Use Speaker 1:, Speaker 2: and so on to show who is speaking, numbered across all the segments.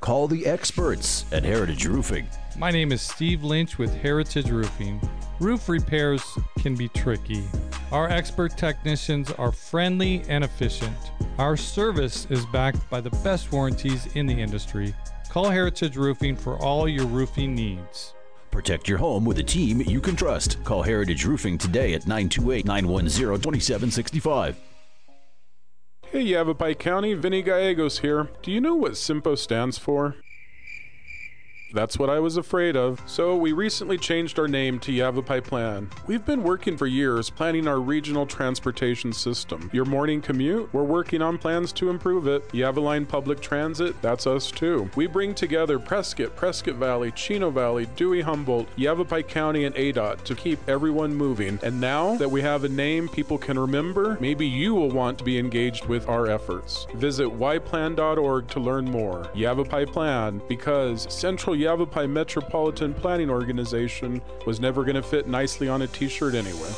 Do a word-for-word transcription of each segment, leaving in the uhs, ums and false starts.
Speaker 1: Call the experts at Heritage Roofing.
Speaker 2: My name is Steve Lynch with Heritage Roofing. Roof repairs can be tricky. Our expert technicians are friendly and efficient. Our service is backed by the best warranties in the industry. Call Heritage Roofing for all your roofing needs.
Speaker 1: Protect your home with a team you can trust. Call Heritage Roofing today at nine two eight, nine one zero, two seven six five.
Speaker 3: Hey Yavapai County, Vinny Gallegos here. Do you know what SIMPO stands for? That's what I was afraid of. So we recently changed our name to Yavapai Plan. We've been working for years planning our regional transportation system. Your morning commute? We're working on plans to improve it. Yavaline Public Transit? That's us too. We bring together Prescott, Prescott Valley, Chino Valley, Dewey Humboldt, Yavapai County, and A D O T to keep everyone moving. And now that we have a name people can remember, maybe you will want to be engaged with our efforts. Visit y plan dot org to learn more. Yavapai Plan, because Central Yavapai Metropolitan Planning Organization was never going to fit nicely on a t-shirt anyway.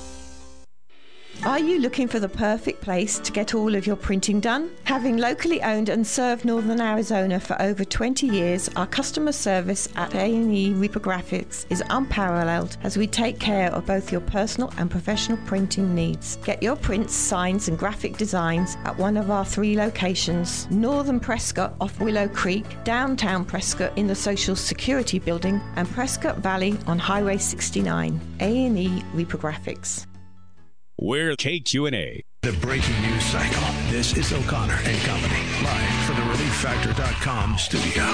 Speaker 4: Are you looking for the perfect place to get all of your printing done? Having locally owned and served Northern Arizona for over twenty years, our customer service at A and E Reprographics is unparalleled as we take care of both your personal and professional printing needs. Get your prints, signs and graphic designs at one of our three locations: Northern Prescott off Willow Creek, downtown Prescott in the Social Security Building, and Prescott Valley on Highway sixty-nine. A and E Reprographics.
Speaker 5: We're K Q and A.
Speaker 6: The breaking news cycle. This is O'Connor and Company, live from the relief factor dot com studio.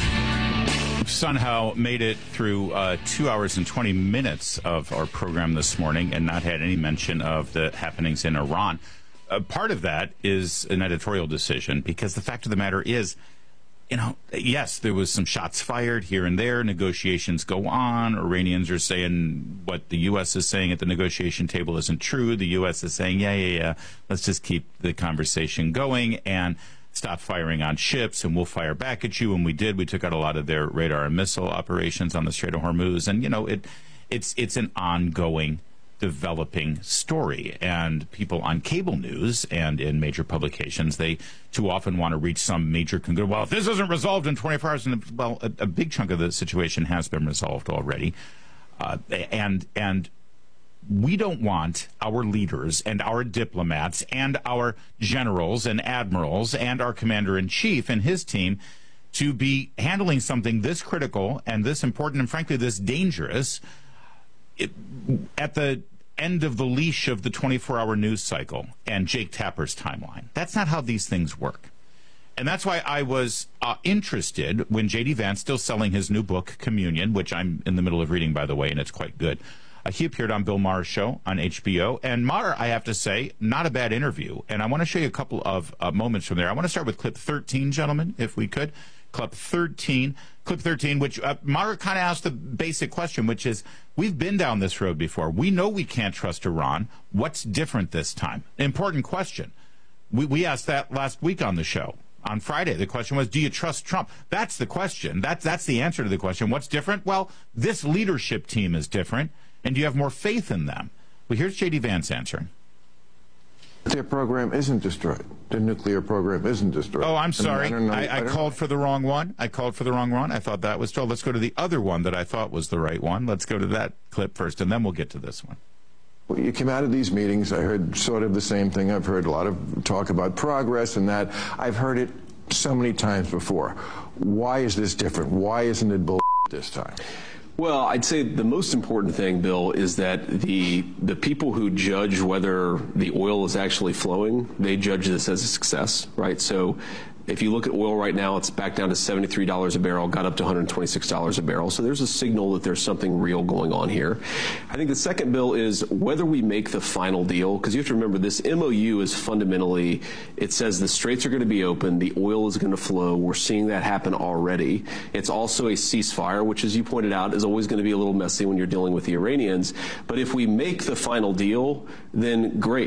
Speaker 7: We've somehow made it through uh, two hours and twenty minutes of our program this morning and not had any mention of the happenings in Iran. Uh, part of that is an editorial decision, because the fact of the matter is, you know, yes, there was some shots fired here and there. Negotiations go on. Iranians are saying what the U S is saying at the negotiation table isn't true. The U S is saying, yeah, yeah, yeah, let's just keep the conversation going and stop firing on ships, and we'll fire back at you. And we did. We took out a lot of their radar and missile operations on the Strait of Hormuz. And, you know, it it's it's an ongoing developing story, and people on cable news and in major publications, they too often want to reach some major conclusion. Well, if this isn't resolved in twenty-four hours, well, a, a big chunk of the situation has been resolved already, uh, and and we don't want our leaders and our diplomats and our generals and admirals and our commander-in-chief and his team to be handling something this critical and this important and frankly this dangerous it, at the end of the leash of the twenty-four hour news cycle and Jake Tapper's timeline. That's not how these things work. And that's why I was uh, interested when J D Vance, still selling his new book, Communion, which I'm in the middle of reading, by the way, and it's quite good. Uh, he appeared on Bill Maher's show on H B O. And Maher, I have to say, not a bad interview. And I want to show you a couple of uh, moments from there. I want to start with clip thirteen, gentlemen, if we could. Clip thirteen, clip thirteen, which uh, Maher kind of asked the basic question, which is, we've been down this road before. We know we can't trust Iran. What's different this time? Important question. We, we asked that last week on the show. On Friday, the question was, do you trust Trump? That's the question. That, that's the answer to the question. What's different? Well, this leadership team is different, and do you have more faith in them? Well, here's J D Vance answering.
Speaker 8: Their program isn't destroyed. The nuclear program isn't destroyed.
Speaker 7: Oh, I'm sorry.
Speaker 8: I, mean, I,
Speaker 7: I, I, I called know. for the wrong one. I called for the wrong one. I thought that was told. Let's go to the other one that I thought was the right one. Let's go to that clip first, and then we'll get to this one.
Speaker 8: Well, you came out of these meetings, I heard sort of the same thing. I've heard a lot of talk about progress and that. I've heard it so many times before. Why is this different? Why isn't it bull this time?
Speaker 9: Well, I'd say the most important thing, Bill, is that the the people who judge whether the oil is actually flowing, they judge this as a success, right? So if you look at oil right now, it's back down to seventy-three dollars a barrel, got up to one hundred twenty-six dollars a barrel. So there's a signal that there's something real going on here. I think the second, Bill, is whether we make the final deal, because you have to remember this M O U is fundamentally, it says the straits are going to be open, the oil is going to flow. We're seeing that happen already. It's also a ceasefire, which, as you pointed out, is always going to be a little messy when you're dealing with the Iranians. But if we make the final deal, then great.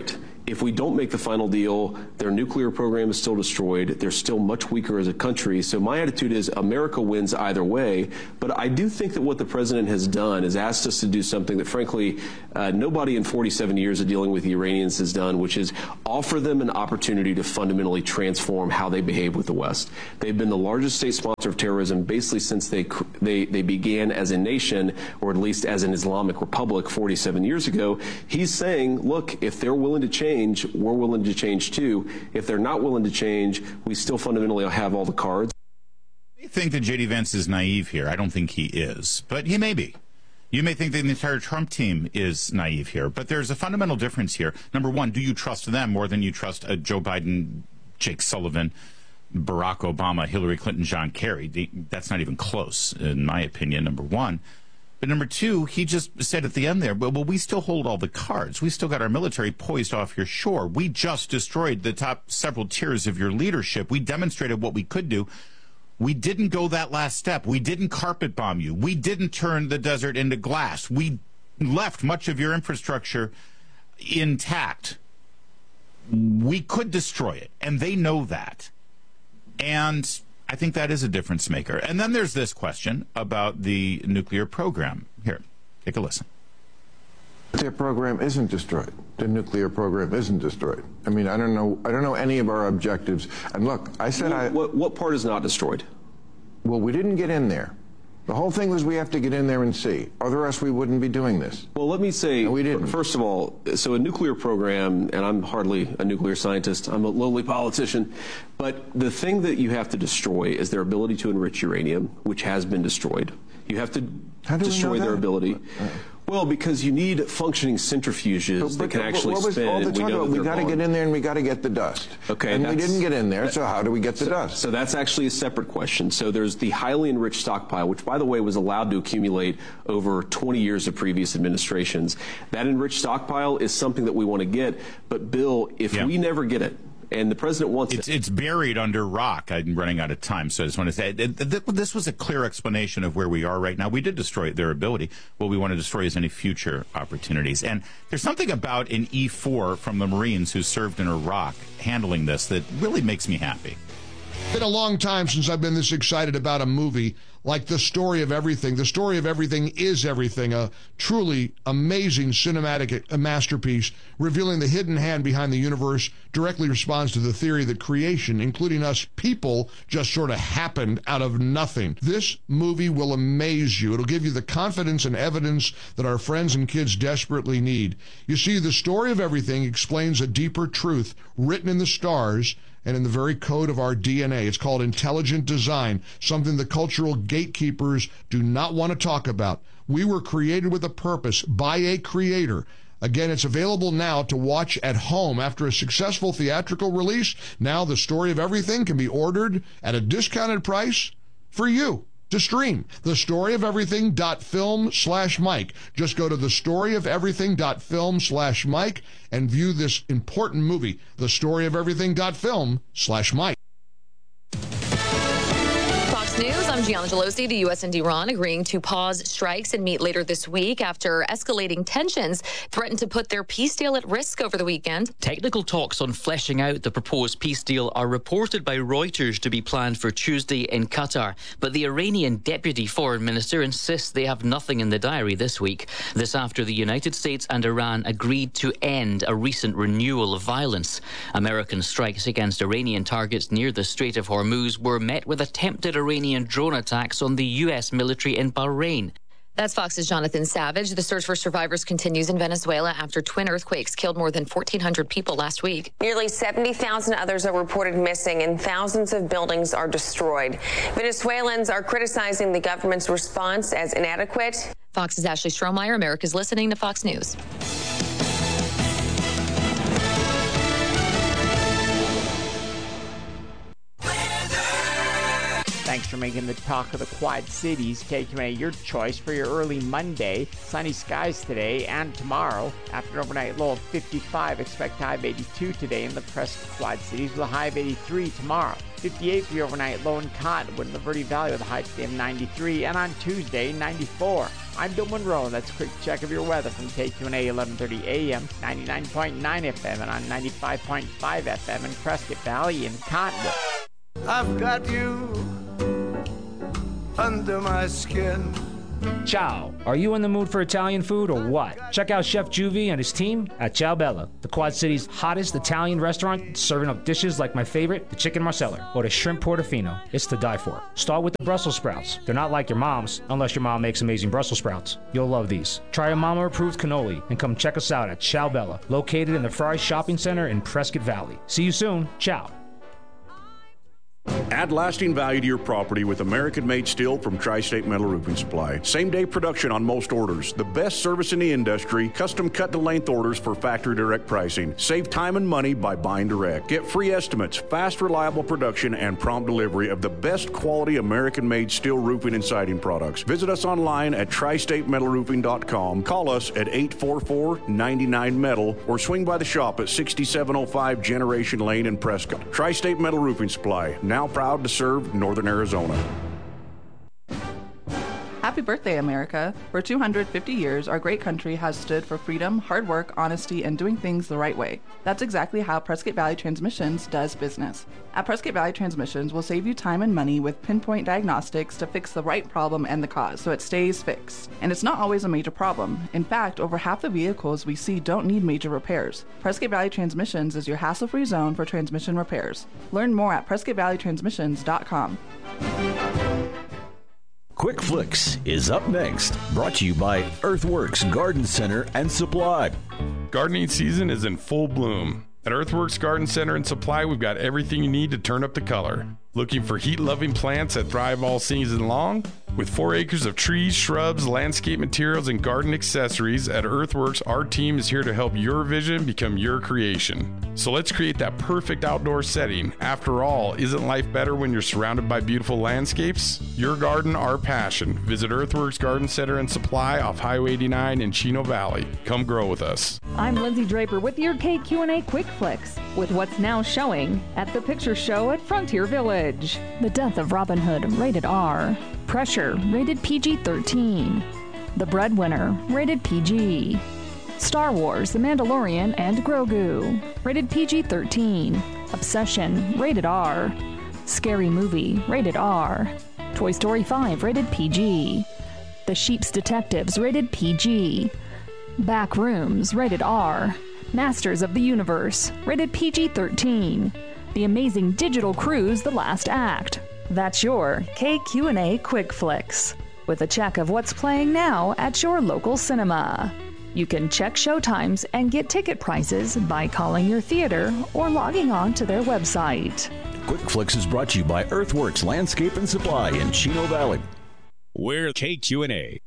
Speaker 9: if we don't make the final deal, their nuclear program is still destroyed. They're still much weaker as a country. So my attitude is America wins either way. But I do think that what the president has done is asked us to do something that, frankly, uh, nobody in forty-seven years of dealing with the Iranians has done, which is offer them an opportunity to fundamentally transform how they behave with the West. They've been the largest state sponsor of terrorism basically since they, they, they began as a nation, or at least as an Islamic republic forty-seven years ago. He's saying, look, if they're willing to change, we're willing to change too. If they're not willing to change, we still fundamentally have all the cards.
Speaker 7: You think that J D. Vance is naive here. I don't think he is, but he may be. You may think that the entire Trump team is naive here, but there's a fundamental difference here. Number one, do you trust them more than you trust uh, Joe Biden, Jake Sullivan, Barack Obama, Hillary Clinton, John Kerry? That's not even close, in my opinion, number one. But number two, he just said at the end there, well, well, we still hold all the cards. We still got our military poised off your shore. We just destroyed the top several tiers of your leadership. We demonstrated what we could do. We didn't go that last step. We didn't carpet bomb you. We didn't turn the desert into glass. We left much of your infrastructure intact. We could destroy it, and they know that. And I think that is a difference maker. And then there's this question about the nuclear program. Here, take a listen.
Speaker 8: Their program isn't destroyed. The nuclear program isn't destroyed. I mean, I don't know. I don't know any of our objectives. And look, I said
Speaker 9: what,
Speaker 8: I.
Speaker 9: What, what part is not destroyed?
Speaker 8: Well, we didn't get in there. The whole thing was we have to get in there and see, otherwise we wouldn't be doing this.
Speaker 9: Well, let me say,
Speaker 8: no, we didn't.
Speaker 9: First of all, so a nuclear program, and I'm hardly a nuclear scientist, I'm a lowly politician, but the thing that you have to destroy is their ability to enrich uranium, which has been destroyed. You have to destroy their ability. Uh, Well, because you need functioning centrifuges but, but, that can actually
Speaker 8: what was
Speaker 9: spin.
Speaker 8: All the
Speaker 9: we know
Speaker 8: we got to get in there and we got to get the dust.
Speaker 9: Okay,
Speaker 8: and we didn't get in there,
Speaker 9: that,
Speaker 8: so how do we get the
Speaker 9: so,
Speaker 8: dust?
Speaker 9: So that's actually a separate question. So there's the highly enriched stockpile, which, by the way, was allowed to accumulate over twenty years of previous administrations. That enriched stockpile is something that we want to get. But, Bill, if yeah. we never get it, and the president wants
Speaker 7: it's,
Speaker 9: it.
Speaker 7: It's buried under rock. I'm running out of time, so I just want to say this was a clear explanation of where we are right now. We did destroy their ability. What we want to destroy is any future opportunities. And there's something about an E four from the Marines who served in Iraq handling this that really makes me happy.
Speaker 10: It's been a long time since I've been this excited about a movie like The Story of Everything. The Story of Everything is everything, a truly amazing cinematic masterpiece revealing the hidden hand behind the universe, directly responds to the theory that creation, including us people, just sort of happened out of nothing. This movie will amaze you. It'll give you the confidence and evidence that our friends and kids desperately need. You see, The Story of Everything explains a deeper truth written in the stars and in the very code of our D N A. It's called intelligent design, something the cultural gatekeepers do not want to talk about. We were created with a purpose by a creator. Again, it's available now to watch at home. After a successful theatrical release, now The Story of Everything can be ordered at a discounted price for you to stream. thestoryofeverything.film slash Mike. Just go to thestoryofeverything.film slash Mike and view this important movie, thestoryofeverything.film slash Mike.
Speaker 11: News, I'm Gianna Gelosi. The U S and Iran agreeing to pause strikes and meet later this week after escalating tensions threatened to put their peace deal at risk over the weekend.
Speaker 12: Technical talks on fleshing out the proposed peace deal are reported by Reuters to be planned for Tuesday in Qatar. But the Iranian deputy foreign minister insists they have nothing in the diary this week. This after the United States and Iran agreed to end a recent renewal of violence. American strikes against Iranian targets near the Strait of Hormuz were met with attempted Iranian drone attacks on the U S military in Bahrain.
Speaker 11: That's Fox's Jonathan Savage. The search for survivors continues in Venezuela after twin earthquakes killed more than fourteen hundred people last week.
Speaker 13: Nearly seventy thousand others are reported missing and thousands of buildings are destroyed. Venezuelans are criticizing the government's response as inadequate.
Speaker 11: Fox's Ashley Strohmeyer. America's listening to Fox News.
Speaker 14: Thanks for making the talk of the Quad Cities. K Q A your choice for your early Monday. Sunny skies today and tomorrow. After an overnight low of fifty-five, expect a high of eighty-two today in the Prescott Quad Cities with a high of eighty-three tomorrow. fifty-eight for your overnight low in Cottonwood in the Verde Valley with a high today of ninety-three. And on Tuesday, ninety-four. I'm Bill Monroe. That's a quick check of your weather from K Q A eleven thirty A M, ninety-nine point nine F M, and on ninety-five point five F M in Prescott Valley and Cottonwood.
Speaker 15: I've got you under my skin.
Speaker 16: Ciao. Are you in the mood for Italian food or what? Check out Chef Juvie and his team at Ciao Bella, the Quad City's hottest Italian restaurant, serving up dishes like my favorite, the chicken marsala, or the shrimp portofino. It's to die for. Start with the Brussels sprouts. They're not like your mom's, unless your mom makes amazing Brussels sprouts. You'll love these. Try a mama-approved cannoli and come check us out at Ciao Bella, located in the Fry Shopping Center in Prescott Valley. See you soon. Ciao.
Speaker 17: Add lasting value to your property with American-made steel from Tri-State Metal Roofing Supply. Same-day production on most orders. The best service in the industry. Custom cut-to-length orders for factory direct pricing. Save time and money by buying direct. Get free estimates, fast, reliable production, and prompt delivery of the best quality American-made steel roofing and siding products. Visit us online at tri state metal roofing dot com. Call us at eight four four, nine nine, metal or swing by the shop at sixty-seven oh five Generation Lane in Prescott. Tri-State Metal Roofing Supply. Now proud to serve Northern Arizona.
Speaker 18: Happy birthday, America. For two hundred fifty years, our great country has stood for freedom, hard work, honesty, and doing things the right way. That's exactly how Prescott Valley Transmissions does business. At Prescott Valley Transmissions, we'll save you time and money with pinpoint diagnostics to fix the right problem and the cause, so it stays fixed. And it's not always a major problem. In fact, over half the vehicles we see don't need major repairs. Prescott Valley Transmissions is your hassle-free zone for transmission repairs. Learn more at prescott valley transmissions dot com.
Speaker 1: Quick Flicks is up next, brought to you by Earthworks Garden Center and Supply.
Speaker 19: Gardening season is in full bloom. At Earthworks Garden Center and Supply, we've got everything you need to turn up the color. Looking for heat-loving plants that thrive all season long? With four acres of trees, shrubs, landscape materials, and garden accessories, at Earthworks, our team is here to help your vision become your creation. So let's create that perfect outdoor setting. After all, isn't life better when you're surrounded by beautiful landscapes? Your garden, our passion. Visit Earthworks Garden Center and Supply off Highway eighty-nine in Chino Valley. Come grow with us.
Speaker 20: I'm Lindsay Draper with your K Q and A Quick Flicks, with what's now showing at the Picture Show at Frontier Village. The Death of Robin Hood, rated R. Pressure, rated P G thirteen. The Breadwinner, rated P G. Star Wars, The Mandalorian and Grogu, rated P G thirteen. Obsession, rated R. Scary Movie, rated R. Toy Story five, rated P G. The Sheep's Detectives, rated P G. Back Rooms, rated R. Masters of the Universe, rated P G thirteen. The Amazing Digital Cruise, The Last Act. That's your K Q and A Quick Flicks, with a check of what's playing now at your local cinema. You can check showtimes and get ticket prices by calling your theater or logging on to their website.
Speaker 1: Quick Flicks is brought to you by Earthworks Landscape and Supply in Chino Valley.
Speaker 5: We're K Q and A.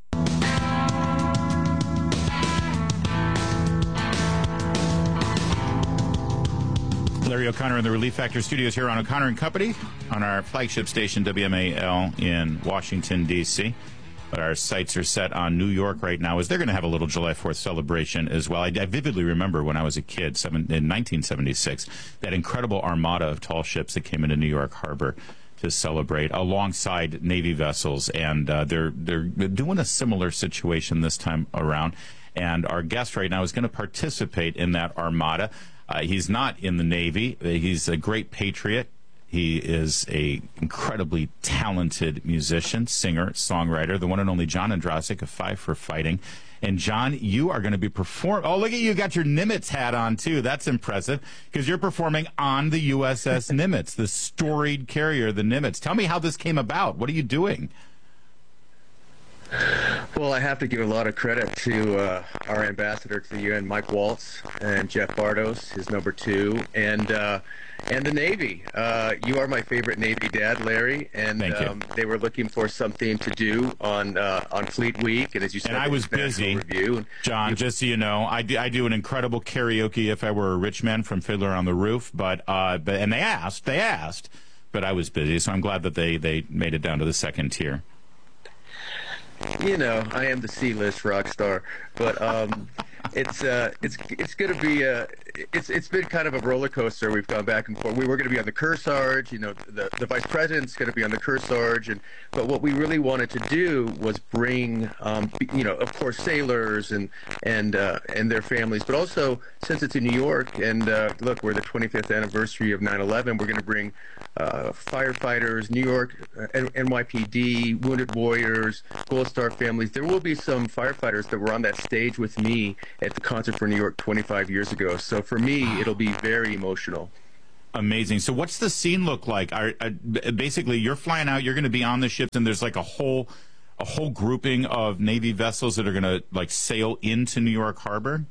Speaker 7: Larry O'Connor in the Relief Factor studios here on O'Connor and Company on our flagship station W M A L in Washington, D C But our sights are set on New York right now, as they're going to have a little July fourth celebration as well. I, I vividly remember when I was a kid, seven, in nineteen seventy-six, that incredible armada of tall ships that came into New York Harbor to celebrate alongside Navy vessels, and uh, they're they're doing a similar situation this time around. And our guest right now is going to participate in that armada. Uh, he's not in the Navy. He's a great patriot. He is a incredibly talented musician, singer, songwriter, the one and only John Ondrasik of Five for Fighting. And John, you are going to be performing. Oh, look at you. You got your Nimitz hat on, too. That's impressive, because you're performing on the U S S Nimitz, the storied carrier, the Nimitz. Tell me how this came about. What are you doing?
Speaker 21: Well, I have to give a lot of credit to uh, our ambassador to the U N, Mike Waltz, and Jeff Bardos, his number two, and uh, and the Navy. Uh, you are my favorite Navy dad, Larry, and um, they were looking for something to do on uh, on Fleet Week, and as you said,
Speaker 7: and I was busy.
Speaker 21: Review.
Speaker 7: John, you, just so you know, I do, I do an incredible karaoke if I were a rich man from Fiddler on the Roof, but uh, but and they asked, they asked. but I was busy, so I'm glad that they, they made it down to the second tier.
Speaker 21: You know, I am the C-list rock star, but um, it's uh, it's it's going to be uh, it's it's been kind of a roller coaster. We've gone back and forth. We were going to be on the Kearsarge, you know, the the vice president's going to be on the Kearsarge, and but what we really wanted to do was bring, um, you know, of course, sailors and and uh, and their families, but also since it's in New York, and uh, look, we're the twenty-fifth anniversary of nine eleven. We're going to bring uh, firefighters, New York, uh, N Y P D, Wounded Warriors, Gold Star families. There will be some firefighters that were on that stage with me at the Concert for New York twenty-five years ago. So for me, it'll be very emotional.
Speaker 7: Amazing. So what's the scene look like? Are, are, basically, you're flying out, you're going to be on the ships, and there's like a whole a whole grouping of Navy vessels that are going to like sail into New York Harbor?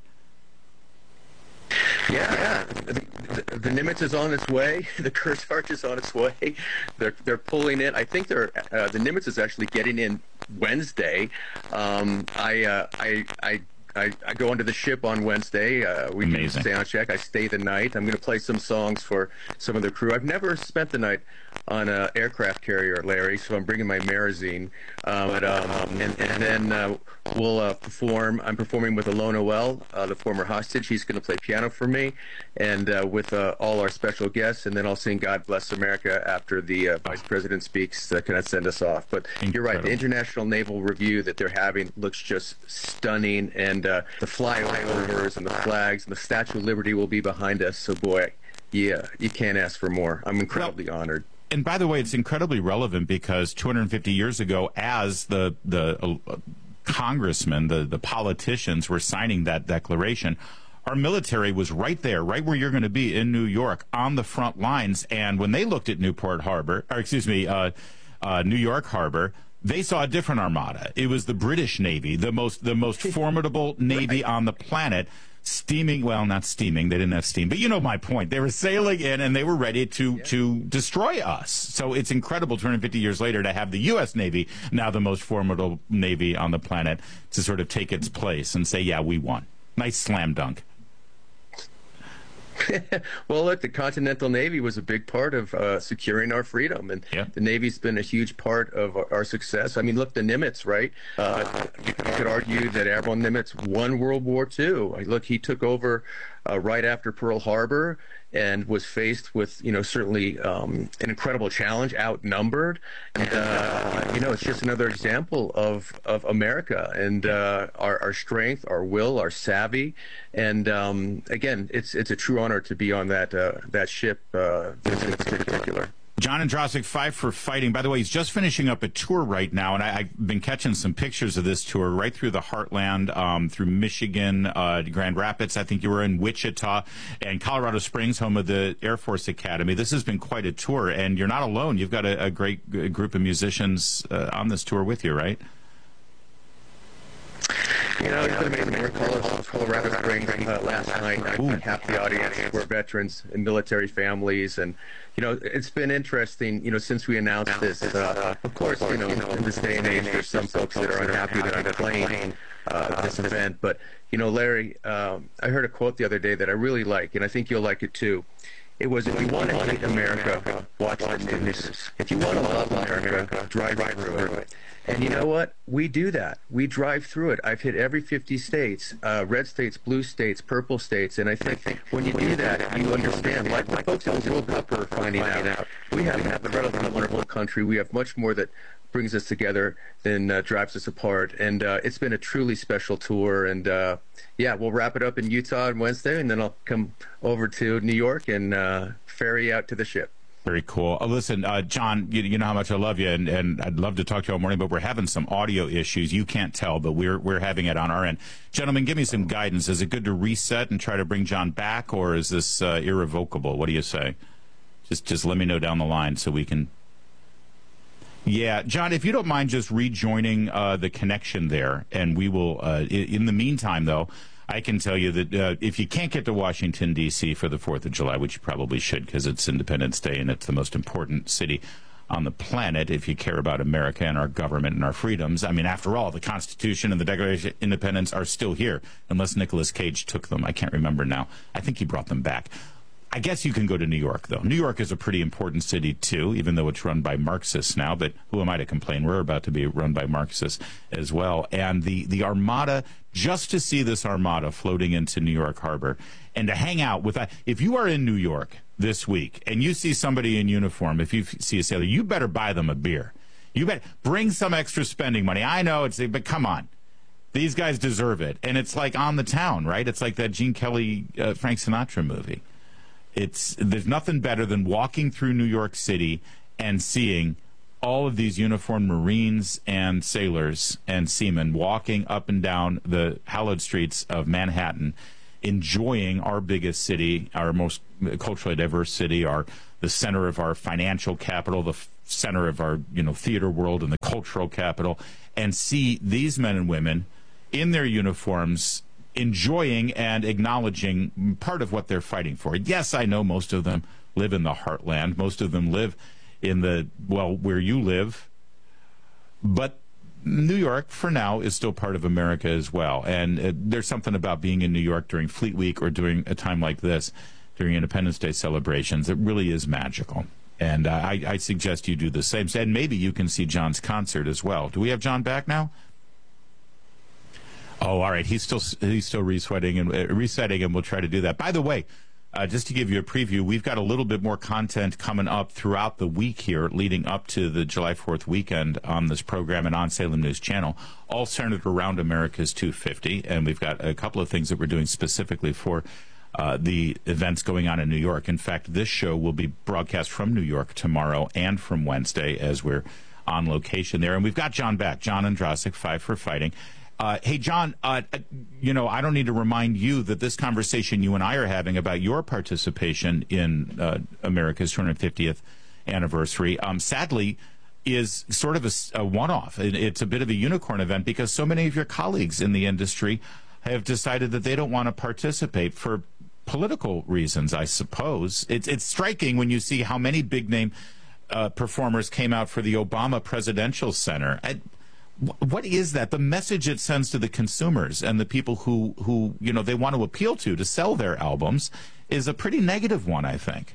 Speaker 21: Yeah, yeah. The, the, the Nimitz is on its way. The Kearsarge is on its way. They're they're pulling in. I think they're uh, the Nimitz is actually getting in Wednesday. Um, I uh, I I. I, I go onto the ship on Wednesday. Uh, we do sound check. I stay the night. I'm going to play some songs for some of the crew. I've never spent the night on an aircraft carrier, Larry, so I'm bringing my Marazine. Um, but, um, and, and then uh, we'll uh, perform. I'm performing with Alon Noel, uh, the former hostage. He's going to play piano for me, and uh, with uh, all our special guests. And then I'll sing God Bless America after the uh, Vice President speaks. Uh, can I send us off? But Incredible. You're right. The International Naval Review that they're having looks just stunning. And uh, the flyovers and the flags and the Statue of Liberty will be behind us. So, boy, yeah, you can't ask for more. I'm incredibly well, honored.
Speaker 7: And by the way, it's incredibly relevant because two hundred fifty years ago, as the the uh, congressmen, the, the politicians were signing that declaration, our military was right there, right where you're going to be in New York, on the front lines. And when they looked at Newport Harbor, or excuse me, uh, uh, New York Harbor, they saw a different armada. It was the British Navy, the most the most formidable Navy right. on the planet, steaming, well, not steaming, they didn't have steam, but you know my point. They were sailing in and they were ready to, yeah. to destroy us. So it's incredible two hundred fifty years later to have the U S Navy, now the most formidable Navy on the planet, to sort of take its place and say, yeah, we won. Nice slam dunk.
Speaker 21: Well, look, the Continental Navy was a big part of uh, securing our freedom, and yeah. the Navy's been a huge part of our, our success. I mean, look, the Nimitz, right? Uh, you could argue that Admiral Nimitz won World War Two. Look, he took over uh, right after Pearl Harbor and was faced with, you know, certainly um, an incredible challenge, outnumbered. And, uh, you know, it's just another example of, of America and uh, our, our strength, our will, our savvy. And, um, again, it's it's a true honor to be on that uh, that ship uh, in particular.
Speaker 7: John Andrasik, Five for Fighting. By the way, he's just finishing up a tour right now, and I, I've been catching some pictures of this tour right through the heartland, um, through Michigan, uh, Grand Rapids. I think you were in Wichita, and Colorado Springs, home of the Air Force Academy. This has been quite a tour, and you're not alone. You've got a, a great g- group of musicians uh, on this tour with you, right?
Speaker 21: You know, it's been amazing. We're in Colorado Springs uh, last night. I think half the audience were veterans and military families, and you know, it's been interesting. You know, since we announced this, uh, of course, you know, in this day and age, there's some folks that are unhappy that I'm playing uh, this event. But you know, Larry, um, I heard a quote the other day that I really like, and I think you'll like it too. It was, if you want to hate America, watch the news. If you want to love America, drive right through it. And you know what? We do that. We drive through it. I've hit every fifty states, uh, red states, blue states, purple states, and I think when you do that, you understand, like the folks at the World Cup are finding out, we have an incredible, wonderful country. We have much more that brings us together than uh, drives us apart. And uh, it's been a truly special tour. And uh, yeah, we'll wrap it up in Utah on Wednesday, and then I'll come over to New York and uh, ferry out to the ship.
Speaker 7: Very cool. Uh, listen, uh, John, you, you know how much I love you, and, and I'd love to talk to you all morning, but we're having some audio issues. You can't tell, but we're we're having it on our end. Gentlemen, give me some guidance. Is it good to reset and try to bring John back, or is this uh, irrevocable? What do you say? Just just let me know down the line so we can... Yeah, John, if you don't mind just rejoining uh, the connection there, and we will, uh, in the meantime, though, I can tell you that uh, if you can't get to Washington, D C for the fourth of July, which you probably should because it's Independence Day and it's the most important city on the planet if you care about America and our government and our freedoms. I mean, after all, the Constitution and the Declaration of Independence are still here, unless Nicolas Cage took them. I can't remember now. I think he brought them back. I guess you can go to New York, though. New York is a pretty important city, too, even though it's run by Marxists now. But who am I to complain? We're about to be run by Marxists as well. And the, the Armada, just to see this Armada floating into New York Harbor and to hang out with that. If you are in New York this week and you see somebody in uniform, if you see a sailor, you better buy them a beer. You better bring some extra spending money. I know, it's but come on. These guys deserve it. And it's like On the Town, right? It's like that Gene Kelly, uh, Frank Sinatra movie. It's there's nothing better than walking through New York City and seeing all of these uniformed Marines and sailors and seamen walking up and down the hallowed streets of Manhattan, enjoying our biggest city, our most culturally diverse city, our the center of our financial capital, the f- center of our you know theater world, and the cultural capital, and see these men and women in their uniforms enjoying and acknowledging part of what they're fighting for. Yes, I know most of them live in the heartland. Most of them live in the, well, where you live. But New York, for now, is still part of America as well. And uh, there's something about being in New York during Fleet Week or during a time like this, during Independence Day celebrations. It really is magical. And uh, I, I suggest you do the same. And maybe you can see John's concert as well. Do we have John back now? Oh, all right. He's still he's still resetting and uh, resetting, and we'll try to do that. By the way, uh, just to give you a preview, we've got a little bit more content coming up throughout the week here, leading up to the July fourth weekend on this program and on Salem News Channel, all centered around America's two fifty. And we've got a couple of things that we're doing specifically for uh, the events going on in New York. In fact, this show will be broadcast from New York tomorrow and from Wednesday as we're on location there. And we've got John back, John Andrasik, Five for Fighting. Uh, hey, John, uh, you know, I don't need to remind you that this conversation you and I are having about your participation in uh, America's two hundred fiftieth anniversary, um, sadly, is sort of a, a one-off. It, it's a bit of a unicorn event because so many of your colleagues in the industry have decided that they don't want to participate for political reasons, I suppose. It's, it's striking when you see how many big-name uh, performers came out for the Obama Presidential Center. I, What is that? The message it sends to the consumers and the people who, who, you know, they want to appeal to to sell their albums is a pretty negative one, I think.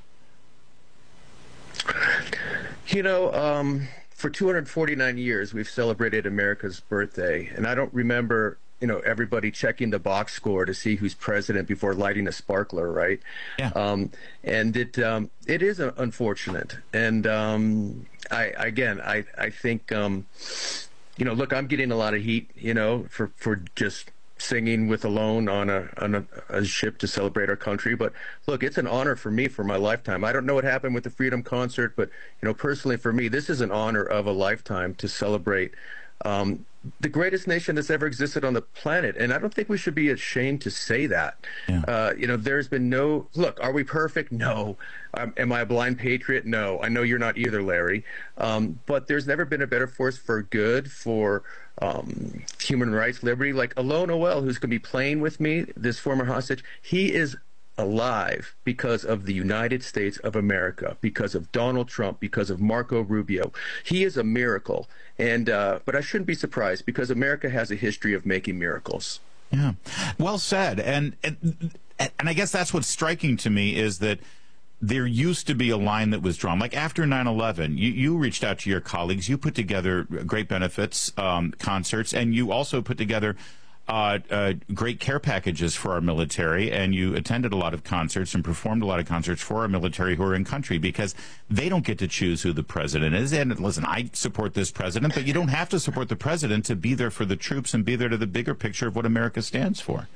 Speaker 21: You know, um, for two hundred forty-nine years, we've celebrated America's birthday, and I don't remember, you know, everybody checking the box score to see who's president before lighting a sparkler, right?
Speaker 7: Yeah.
Speaker 21: Um, and it um, it is uh, unfortunate, and um, I again, I I think. Um, You know, look, I'm getting a lot of heat, you know, for, for just singing with Alone on a on a, a ship to celebrate our country. But look, it's an honor for me for my lifetime. I don't know what happened with the Freedom Concert, but, you know, personally for me, this is an honor of a lifetime to celebrate um, the greatest nation that's ever existed on the planet. And I don't think we should be ashamed to say that.
Speaker 7: Yeah.
Speaker 21: Uh, you know, there's been no, look, are we perfect? No. Um, am I a blind patriot? No. I know you're not either, Larry. Um, but there's never been a better force for good, for um, human rights, liberty. Like Alon Noel, who's going to be playing with me, this former hostage, he is alive because of the United States of America, because of Donald Trump, because of Marco Rubio. He is a miracle. And uh, but I shouldn't be surprised because America has a history of making miracles.
Speaker 7: Yeah, well said. And and, and I guess that's what's striking to me is that there used to be a line that was drawn. Like after nine eleven, you, you reached out to your colleagues. You put together great benefits um, concerts, and you also put together Uh, uh, great care packages for our military, and you attended a lot of concerts and performed a lot of concerts for our military who are in country because they don't get to choose who the president is. And listen, I support this president, but you don't have to support the president to be there for the troops and be there to the bigger picture of what America stands for.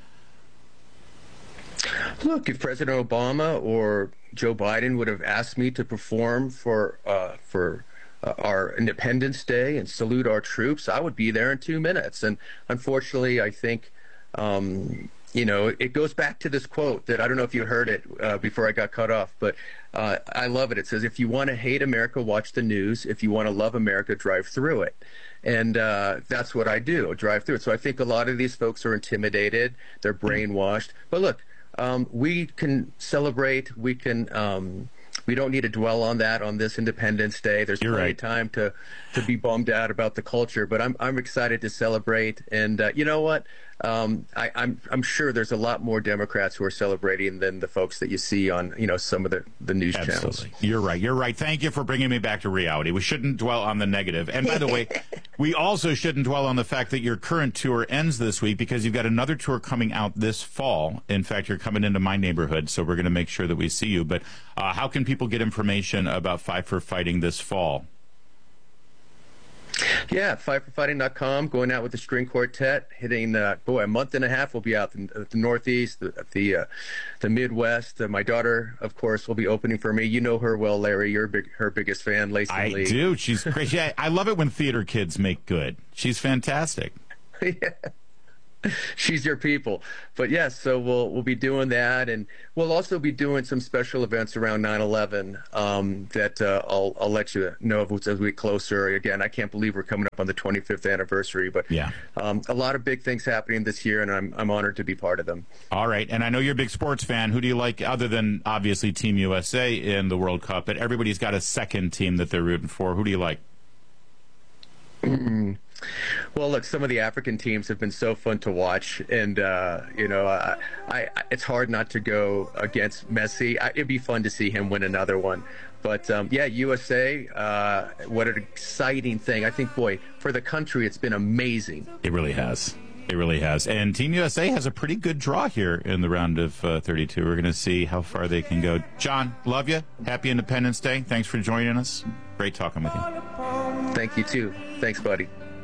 Speaker 21: Look, if President Obama or Joe Biden would have asked me to perform for uh, for Uh, our Independence Day and salute our troops, I would be there in two minutes. And unfortunately, I think, um, you know, it goes back to this quote that I don't know if you heard it uh, before I got cut off, but uh, I love it. It says, if you want to hate America, watch the news. If you want to love America, drive through it. And uh, that's what I do, drive through it. So I think a lot of these folks are intimidated. They're brainwashed. But look, um, we can celebrate. We can... Um, we don't need to dwell on that on this Independence Day. There's
Speaker 7: You're
Speaker 21: plenty
Speaker 7: right.
Speaker 21: of time to, to be bummed out about the culture, but I'm I'm excited to celebrate. And uh, you know what? Um, I, I'm I'm sure there's a lot more Democrats who are celebrating than the folks that you see on you know some of the, the news
Speaker 7: Absolutely.
Speaker 21: channels.
Speaker 7: You're right. You're right. Thank you for bringing me back to reality. We shouldn't dwell on the negative. And by the way, we also shouldn't dwell on the fact that your current tour ends this week because you've got another tour coming out this fall. In fact, you're coming into my neighborhood, so we're going to make sure that we see you. But uh, how can people get information about Five for Fighting this fall?
Speaker 21: Yeah, five for fighting dot com, going out with the string quartet, hitting, uh, boy, a month and a half. We'll be out in the, the Northeast, the the, uh, the Midwest. Uh, my daughter, of course, will be opening for me. You know her well, Larry. You're big, her biggest fan, Lacey
Speaker 7: I
Speaker 21: Lee.
Speaker 7: do. She's great. Yeah, I love it when theater kids make good. She's fantastic.
Speaker 21: Yeah. She's your people. But yes, so we'll we'll be doing that, and we'll also be doing some special events around nine eleven um, that uh, I'll I'll let you know of as we get closer. Again, I can't believe we're coming up on the twenty-fifth anniversary, but
Speaker 7: yeah,
Speaker 21: um, a lot of big things happening this year, and I'm I'm honored to be part of them.
Speaker 7: All right, and I know you're a big sports fan. Who do you like other than obviously Team U S A in the World Cup? But everybody's got a second team that they're rooting for. Who do you like?
Speaker 21: Well, look, some of the African teams have been so fun to watch, and uh, you know, I, I, it's hard not to go against Messi. I, it'd be fun to see him win another one. But um, yeah, U S A, uh, what an exciting thing! I think, boy, for the country, it's been amazing.
Speaker 7: It really has. It really has. And Team U S A has a pretty good draw here in the round of uh, thirty-two. We're going to see how far they can go. John, love you. Happy Independence Day. Thanks for joining us. Great talking with you.
Speaker 21: Thank you, too. Thanks, buddy.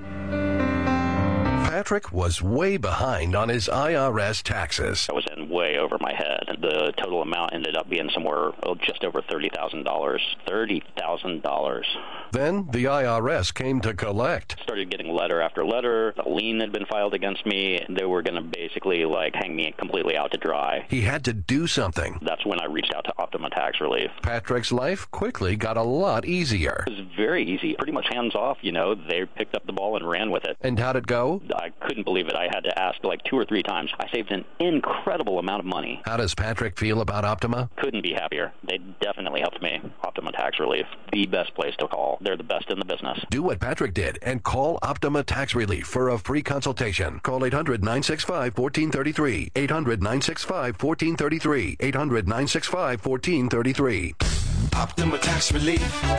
Speaker 2: Patrick was way behind on his I R S taxes.
Speaker 22: I was in way over my head. The total amount ended up being somewhere oh, just over thirty thousand dollars. thirty thousand dollars.
Speaker 2: Then the I R S came to collect.
Speaker 22: Started getting letter after letter. A lien had been filed against me. They were going to basically like hang me completely out to dry.
Speaker 2: He had to do something.
Speaker 22: That's when I reached out to Optima Tax Relief.
Speaker 2: Patrick's life quickly got a lot easier.
Speaker 22: It was very easy. Pretty much hands off, you know. They picked up the ball and ran with it.
Speaker 2: And how'd it go?
Speaker 22: I couldn't believe it. I had to ask like two or three times. I saved an incredible amount of money.
Speaker 2: How does Patrick feel about Optima?
Speaker 22: Couldn't be happier. They definitely helped me. Optima Tax Relief, the best place to call. They're the best in the business.
Speaker 2: Do what Patrick did and call Optima Tax Relief for a free consultation. Call eight hundred, nine six five, one four three three. eight hundred, nine six five, one four three three. eight hundred, nine six five, one four three three.
Speaker 6: Optima Tax Relief.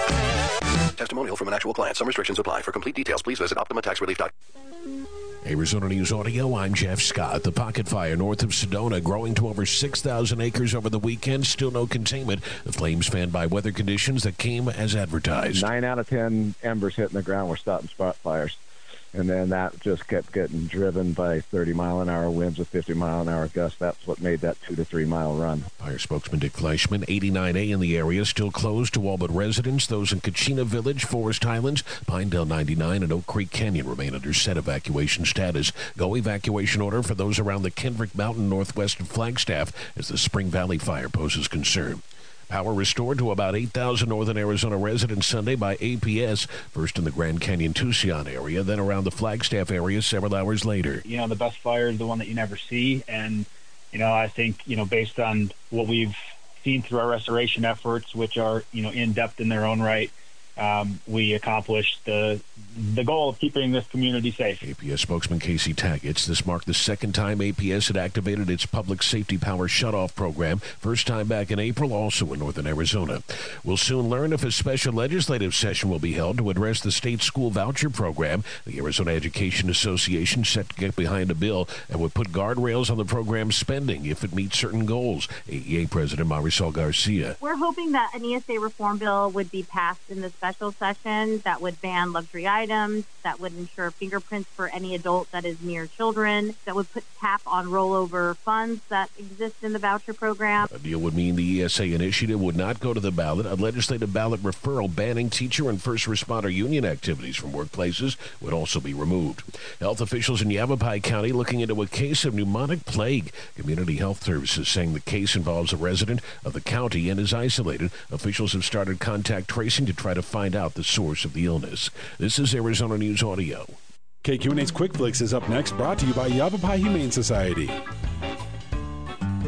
Speaker 2: Testimonial from an actual client. Some restrictions apply. For complete details, please visit optima tax relief dot com.
Speaker 23: Arizona News Audio, I'm Jeff Scott. The pocket fire north of Sedona growing to over six thousand acres over the weekend. Still no containment. The flames fanned by weather conditions that came as advertised.
Speaker 24: Nine out of ten embers hitting the ground were stopping spot fires. And then that just kept getting driven by thirty mile an hour winds with fifty mile an hour gusts. That's what made that two to three mile run.
Speaker 23: Fire spokesman Dick Fleischman, eighty-nine A in the area, still closed to all but residents. Those in Kachina Village, Forest Highlands, Pinedale ninety-nine, and Oak Creek Canyon remain under set evacuation status. Go evacuation order for those around the Kendrick Mountain northwest of Flagstaff as the Spring Valley fire poses concern. Power restored to about eight thousand northern Arizona residents Sunday by A P S, first in the Grand Canyon Tucson area, then around the Flagstaff area several hours later.
Speaker 25: You know, the best fire is the one that you never see, and, you know, I think, you know, based on what we've seen through our restoration efforts, which are, you know, in-depth in their own right, Um, we accomplished the the goal of keeping this community safe.
Speaker 23: A P S spokesman Casey Taggett. This marked the second time A P S had activated its public safety power shutoff program. First time back in April, also in northern Arizona. We'll soon learn if a special legislative session will be held to address the state school voucher program. The Arizona Education Association set to get behind a bill and would put guardrails on the program's spending if it meets certain goals. A E A President Marisol Garcia.
Speaker 26: We're hoping that an E S A reform bill would be passed in the special session that would ban luxury items, that would ensure fingerprints for any adult that is near children, that would put cap on rollover funds that exist in the voucher program.
Speaker 23: A deal would mean the E S A initiative would not go to the ballot. A legislative ballot referral banning teacher and first responder union activities from workplaces would also be removed. Health officials in Yavapai County looking into a case of pneumonic plague. Community Health Services saying the case involves a resident of the county and is isolated. Officials have started contact tracing to try to find out the source of the illness. This is Arizona News Audio.
Speaker 27: K Q N A's Quick Flicks is up next, brought to you by Yavapai Humane Society.
Speaker 28: As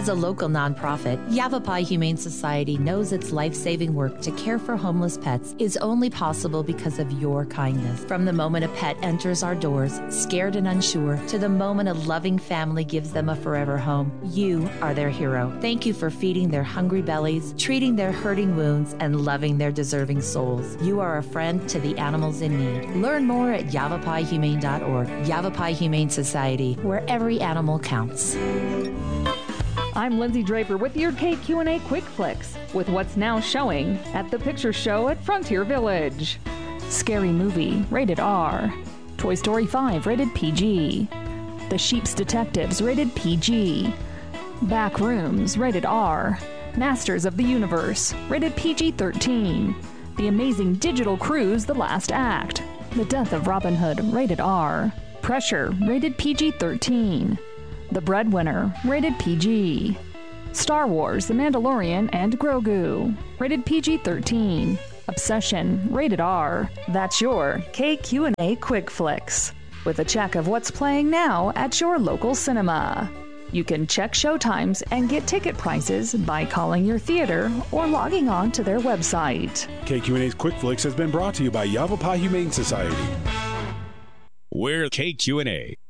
Speaker 3: As a local nonprofit, Yavapai Humane Society knows its life-saving work to care for homeless pets is only possible because of your kindness. From the moment a pet enters our doors, scared and unsure, to the moment a loving family gives them a forever home, you are their hero. Thank you for feeding their hungry bellies, treating their hurting wounds, and loving their deserving souls. You are a friend to the animals in need. Learn more at yavapai humane dot org. Yavapai Humane Society, where every animal counts.
Speaker 20: I'm Lindsay Draper with your K Q and A Quick Flicks with what's now showing at the Picture Show at Frontier Village. Scary Movie, rated R. Toy Story five, rated P G. The Sheep's Detectives, rated P G. Back Rooms, rated R. Masters of the Universe, rated P G thirteen. The Amazing Digital Cruise, The Last Act. The Death of Robin Hood, rated R. Pressure, rated P G thirteen. The Breadwinner, rated P G. Star Wars, The Mandalorian and Grogu, rated P G thirteen. Obsession, rated R. That's your K Q and A Quick Flicks, with a check of what's playing now at your local cinema. You can check showtimes and get ticket prices by calling your theater or logging on to their website.
Speaker 4: K Q and A's Quick Flicks has been brought to you by Yavapai Humane Society.
Speaker 5: We're K Q and A.